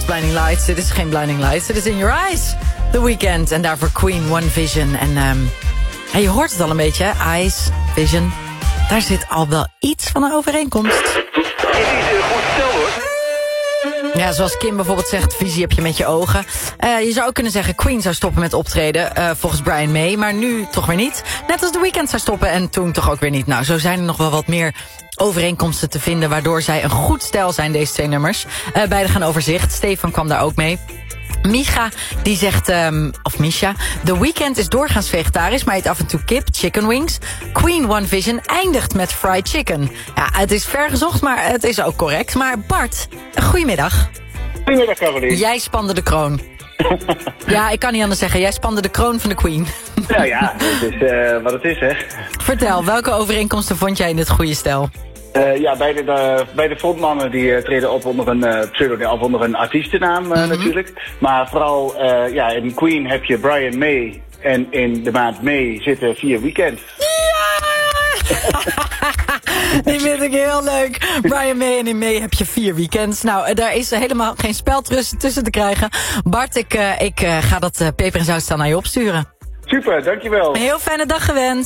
dacht Blinding Lights. Dit is geen Blinding Lights, dit is In Your Eyes. The Weeknd en daarvoor Queen, One Vision. En je hoort het al een beetje, hè? Eyes, Vision. Daar zit al wel iets van een overeenkomst. Dit is een goed stel, hoor. Ja, zoals Kim bijvoorbeeld zegt, visie heb je met je ogen. Je zou ook kunnen zeggen, Queen zou stoppen met optreden, volgens Brian May. Maar nu toch weer niet. Net als The Weeknd zou stoppen en toen toch ook weer niet. Nou, zo zijn er nog wel wat meer overeenkomsten te vinden, waardoor zij een goed stel zijn, deze twee nummers. Beide gaan over zicht. Stefan kwam daar ook mee. Micha, die zegt, of Misha, The Weeknd is doorgaans vegetarisch, maar eet af en toe kip, chicken wings. Queen One Vision eindigt met fried chicken. Ja, het is vergezocht, maar het is ook correct. Maar Bart, goedemiddag. Goedemiddag, Caroline. Jij spande de kroon. Ja, ik kan niet anders zeggen. Jij spande de kroon van de Queen. Nou ja, het is wat het is, hè. Vertel, welke overeenkomsten vond jij in dit goede stel? Ja, bij de frontmannen die treden op onder een pseudoniem, of onder een artiestennaam natuurlijk. Maar vooral, ja, in Queen heb je Brian May. En in de maand mei zitten 4 weekends. Ja! Die vind ik heel leuk. Brian May, en in mei heb je 4 weekends. Nou, daar is helemaal geen spel tussen te krijgen. Bart, ik ga dat peper en zout staan naar je opsturen. Super, dankjewel. Een heel fijne dag gewenst.